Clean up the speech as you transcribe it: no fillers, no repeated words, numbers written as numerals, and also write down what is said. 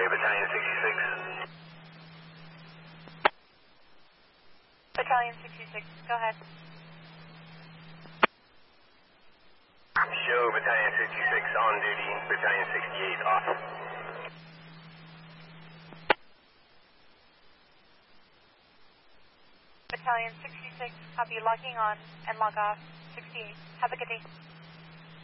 Battalion 66. Battalion 66, go ahead. Show Battalion 66 on duty, Battalion 68 off. Battalion 66, copy, logging on and log off. 68, have a good day.